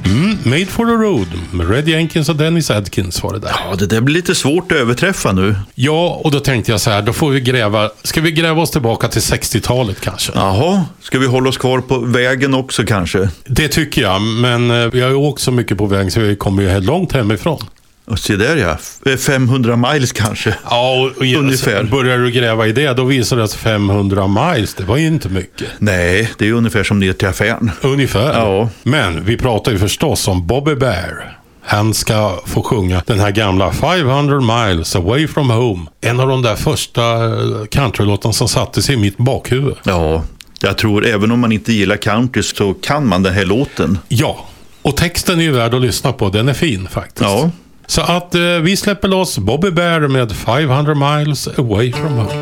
Made for the Road med Red Jenkins och Dennis Adkins var det där. Ja, det där blir lite svårt att överträffa nu. Ja, och då tänkte jag så här, då får vi ska vi gräva oss tillbaka till 60-talet kanske? Jaha, ska vi hålla oss kvar på vägen också kanske? Det tycker jag, men vi har ju åkt så mycket på vägen så vi kommer ju helt långt hemifrån. Och se där ja, 500 miles kanske. Ja, och ungefär. Börjar du gräva i det, då visar det att 500 miles, det var ju inte mycket. Nej, det är ungefär som ner till affären. Ungefär. Ja. Men vi pratar ju förstås om Bobby Bear. Han ska få sjunga den här gamla 500 miles away from home. En av de där första countrylåtarna som satte sig i mitt bakhuvud. Ja, jag tror även om man inte gillar country så kan man den här låten. Ja, och texten är ju värd att lyssna på. Den är fin faktiskt. Ja. Så att vi släpper loss Bobby Bear med 500 miles away from home.